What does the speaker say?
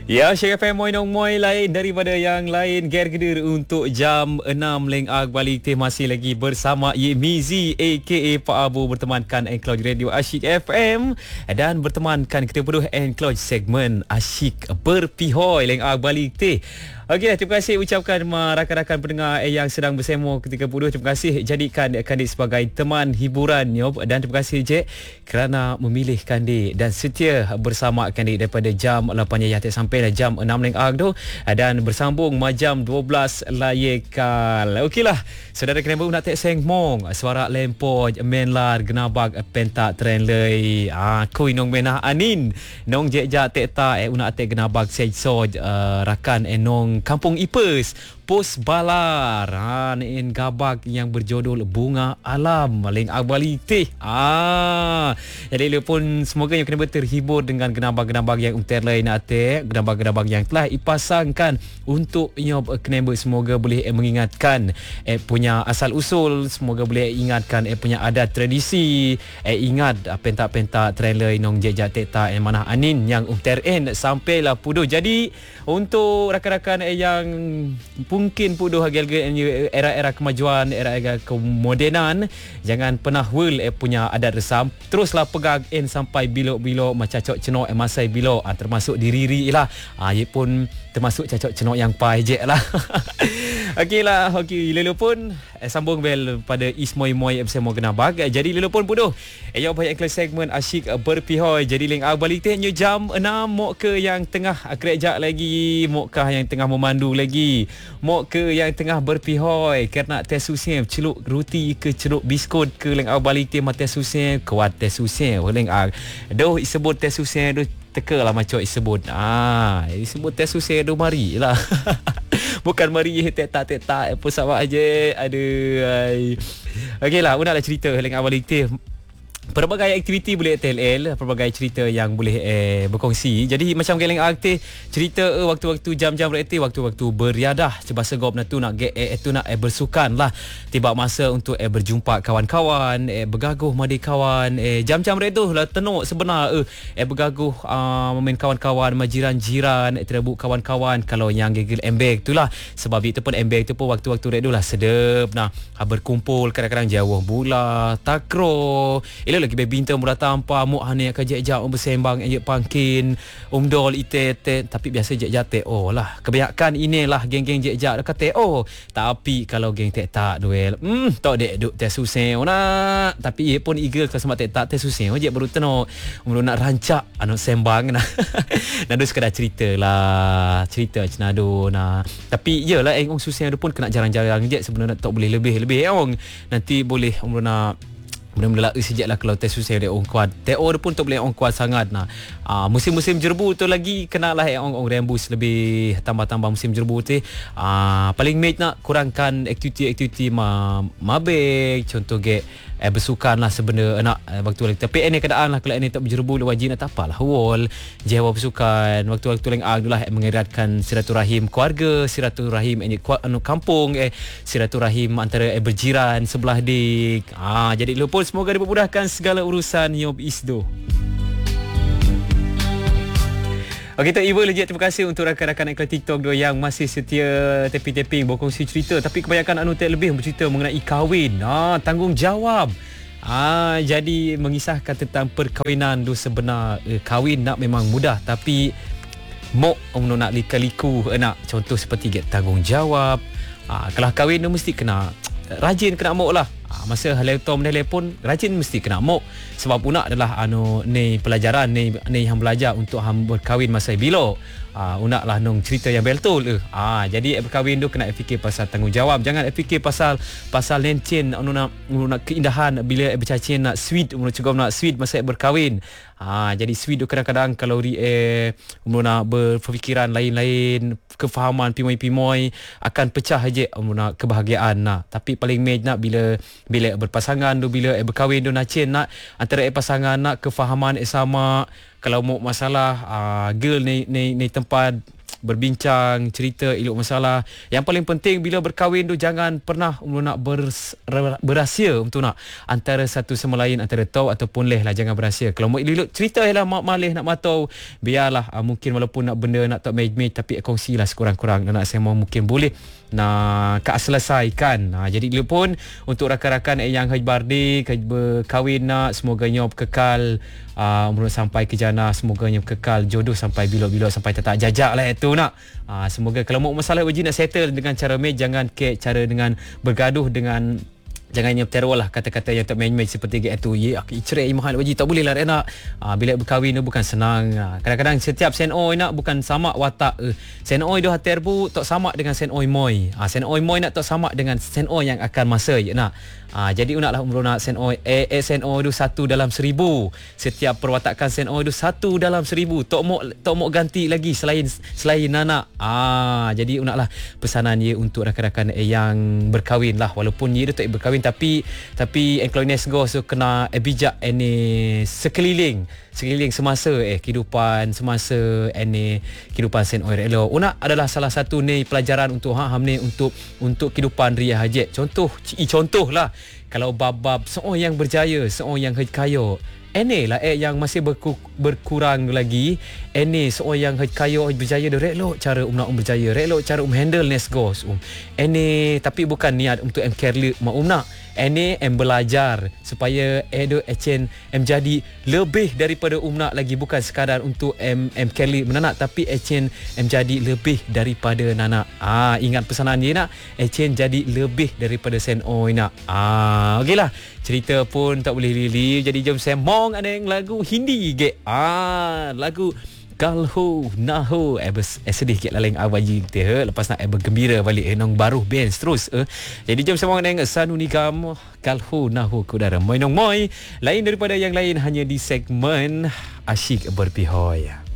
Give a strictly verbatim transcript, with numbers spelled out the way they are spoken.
Ya, Syekh F M Moy Nong Moy lain daripada yang lain. Ger Gedir untuk jam enam leng ag balik teh masih lagi bersama Ye Mizi aka Pak Abu bertemankan Encloj Radio Asyik F M dan bertemankan kita berdua Encloj segmen Asyik Berpihoi leng ag balik teh. Okey, terima kasih ucapkan rakan-rakan pendengar eh, yang sedang bersama ketika berdua. Terima kasih jadikan Kandik sebagai teman hiburan yob. Dan terima kasih Jack kerana memilih Kandik dan setia bersama Kandik daripada jam lapan yang sampai jam enam leng ag tu dan bersambung majam dua belas layekal. Okeylah, saudara kena baru nak tek seng mong suara lempoj menlar genabag pentak tren lei. Ah kui nong menah anin nong je ja tek ta eh una tek genabag sej soj uh, rakan enong Kampung Ipes Pos Balar ha nen gabak yang berjudul Bunga Alam maling agbali teh. Ah jadi lu pun semoga yang kena terhibur dengan genabag-genabag yang unter lain ate genabag-genabag yang telah dipasangkan untuk nyob kena semoga boleh eh, mengingatkan eh punya asal usul, semoga boleh ingatkan eh punya adat tradisi, eh ingat uh, pentak-pentak tren lain nong jejak teta eh mana anin yang unter en sampailah puduh. Jadi untuk rakan-rakan eh, yang mungkin puduh agak-agak era-era kemajuan, era-era kemodenan, jangan pernah wil eh punya adat resam. Teruslah pegang en sampai bilok-bilok macam cocok cenok eh masai bilok ah, termasuk diriri lah. Ah, ia pun termasuk cocok cenok yang pai je lah. Okeylah, okey lelu pun eh, sambung bel pada Ismoy Moy bersama Genabag. Jadi lelu pun puduh. Eh yang banyak kelas segmen Asyik Berpihoi. Jadi link ah balik teh jam enam mok ke yang tengah kerja lagi, mokkah yang tengah memandu lagi, mok ke yang tengah berpihoi kerana teh susah celuk roti ke celuk biskut ke leng ah balik teh mate susah kuat teh susah leng ah. Doh disebut teh susah doh teka lah macam disebut. Ah, disebut teh susah doh mari lah. Bukan mari tek tak tek tak apa sama aja. Aduh. Okeylah, una lah cerita leng ah balik teh. Pelbagai aktiviti boleh T L L, pelbagai cerita yang boleh eh, berkongsi. Jadi macam geleng aktif cerita eh, waktu-waktu jam-jam reaktif, waktu-waktu beriadah sebasa gob nak tu nak get eh, tu nak eh, bersukan lah. Tiba masa untuk eh, berjumpa kawan-kawan, eh, bergaguh madi kawan, eh, jam-jam reaktif lah tenuk sebenar eh, eh bergaguh uh, memain kawan-kawan, majiran-jiran, eh, terebuk kawan-kawan kalau yang gegel embek tu lah. Sebab itu pun embek tu pun waktu-waktu reaktif lah sedap nah. Berkumpul kadang-kadang jauh bula, takro. Elok lagi badminton mula tanpa muk hane kajak-jak bersembang ejek pangkin umdol ite te tapi biasa jek-jak te oh lah kebanyakan inilah geng-geng jek-jak dekat te oh tapi kalau geng te tak duel hmm tok dek duk te susah nak tapi ia pun eager ke semak te tak te susah jek baru tenok umur nak rancak anu sembang nah nado sekadar cerita lah cerita cenado nah tapi iyalah eng susah pun kena jarang-jarang jek sebenarnya tak boleh lebih-lebih ong nanti boleh umur nak Mula-mula sejak lah kalau tes susah dia orang kuat. Teo pun tak boleh orang kuat sangat nah. Uh, musim-musim jerbu tu lagi kenalah orang orang rembus lebih tambah-tambah musim jerbu tu. Uh, paling mate nak kurangkan aktiviti-aktiviti ma mabek contoh ge eh, bersukan lah sebenarnya nak eh, waktu lagi. Tapi ini keadaan lah kalau ini tak berjerbu wajib nak tapalah wall jewa bersukan waktu-waktu leng ag lah eh, mengeratkan silaturahim keluarga, silaturahim eh, anu kampung eh silaturahim antara eh, berjiran sebelah dik. Ah jadi lu pun semoga dipermudahkan segala urusan yob isdo. Okey, tak Ibu lagi terima kasih untuk rakan-rakan iklan TikTok do yang masih setia tapping-tapping berkongsi cerita tapi kebanyakan anu tak lebih bercerita mengenai kahwin. Ah, tanggungjawab. Ah, jadi mengisahkan tentang perkahwinan do sebenar eh, kahwin nak memang mudah tapi mok orang nak lika-liku nak contoh seperti get tanggungjawab. Ah, kalau kahwin tu mesti kena rajin kena mok lah. Ah, masa laptop dan telefon rajin mesti kena mok sebab unak adalah anu ni pelajaran ni ni yang belajar untuk ham berkahwin masa bila ah unak lah nong cerita yang betul eh. Ah jadi berkahwin tu kena fikir pasal tanggungjawab, jangan fikir pasal pasal lencen anu nak nak keindahan bila bercacing nak sweet umur cukup nak sweet masa berkahwin. Ah jadi sweet tu kadang-kadang kalau ri eh umur nak berfikiran lain-lain kefahaman pimoy-pimoy akan pecah aja umur nak kebahagiaan nak tapi paling mej nak bila bila berpasangan tu bila eh, berkahwin tu nak cen nak antara eh, pasangan nak kefahaman eh, sama kalau mau masalah uh, girl ni ni ni tempat berbincang, cerita elok masalah. Yang paling penting bila berkahwin tu jangan pernah um, nak bers, berahsia untuk nak antara satu sama lain, antara tau ataupun leh lah, jangan berahsia. Kalau mau elok cerita lah mak malih nak matau, biarlah uh, mungkin walaupun nak benda nak tak mej-mej tapi kongsilah sekurang-kurang nak saya mau mungkin boleh nak kak selesaikan. Ha, jadi dulu pun untuk rakan-rakan yang haji bardi, haji berkahwin nak, semoganya kekal uh, umur sampai ke jannah, semoganya kekal jodoh sampai bila-bila, sampai tak jajak lah itu nak. Ha, semoga kalau mau masalah uji nak settle dengan cara mej, jangan ke cara dengan bergaduh dengan jangan yang teror lah kata-kata yang tak main-main seperti gitu. Ya, cerai mahal wajib tak boleh lah nak. Ha, bila berkahwin tu bukan senang. Ha, kadang-kadang setiap senoi nak bukan sama watak. Eh, senoi tu hater bu tak sama dengan senoi moi. Ha, senoi moi nak tak sama dengan senoi yang akan masa je nak. Ha, jadi unaklah umur nak senoi eh, eh senoi tu satu dalam seribu. Setiap perwatakan senoi tu satu dalam seribu. Tak mau tak mau ganti lagi selain selain anak. Ah, ha, jadi unaklah pesanan ye untuk rakan-rakan eh, yang berkahwin lah, walaupun ye tu tak berkahwin tapi tapi Encloines Go so kena eh, bijak ini sekeliling sekeliling semasa eh kehidupan semasa ini kehidupan sen oil elo. Unak adalah salah satu ni pelajaran untuk ha ham ni untuk untuk kehidupan ria hajet. Contoh i contohlah kalau bab-bab seorang yang berjaya, seorang yang kaya, ini lah eh yang masih berku, berkurang lagi. Ini seorang yang kaya berjaya dah relok cara um nak um berjaya, relok cara um handle nesgos um. Ini tapi bukan niat untuk em care mak um nak. Ini em belajar supaya edo echen em jadi lebih daripada um nak lagi, bukan sekadar untuk em em care menanak tapi echen em jadi lebih daripada nanak. Ah, ingat pesanan dia nak, echen jadi lebih daripada sen oi nak. Ah, okeylah. Cerita pun tak boleh lili, jadi jom sembang ada yang lagu Hindi ke. Ah, lagu Kalho Naho eh, bers, eh sedih ke laleng awaji kita lepas nak eh bergembira balik eh nong baru band terus eh. Jadi jom sama dengan Sanu Nigam Kalho Naho kudara moi nong moi lain daripada yang lain hanya di segmen Asyik Berpihoi.